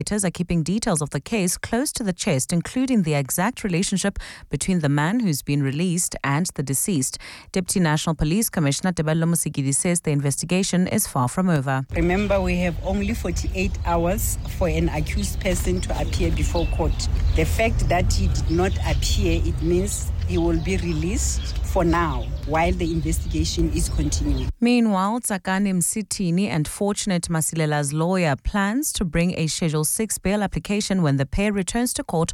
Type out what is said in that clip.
Investigators are keeping details of the case close to the chest, including the exact relationship between the man who's been released and the deceased. Deputy National Police Commissioner Tebello Mosigidi says the investigation is far from over. Remember, we have only 48 hours for an accused person to appear before court. The fact that he did not appear, it means he will be released for now while the investigation is continuing. Meanwhile, Tsakani Msitini and Fortunate Masilela's lawyer plans to bring a Schedule 6 bail application when the pair returns to court